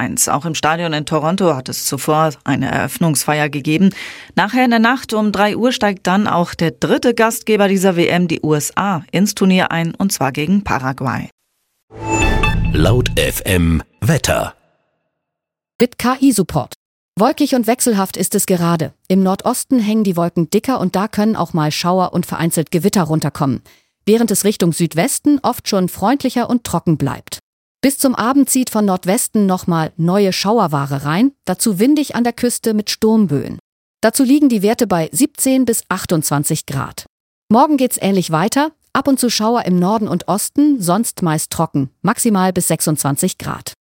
1. Auch im Stadion in Toronto hat es zuvor eine Eröffnungsfeier gegeben. Nachher in der Nacht um 3 Uhr steigt dann auch der dritte Gastgeber dieser WM, die USA, ins Turnier ein, und zwar gegen Paraguay. Laut FM Wetter. Mit KI-Support. Wolkig und wechselhaft ist es gerade. Im Nordosten hängen die Wolken dicker und da können auch mal Schauer und vereinzelt Gewitter runterkommen, während es Richtung Südwesten oft schon freundlicher und trocken bleibt. Bis zum Abend zieht von Nordwesten nochmal neue Schauerware rein, dazu windig an der Küste mit Sturmböen. Dazu liegen die Werte bei 17 bis 28 Grad. Morgen geht's ähnlich weiter, ab und zu Schauer im Norden und Osten, sonst meist trocken, maximal bis 26 Grad.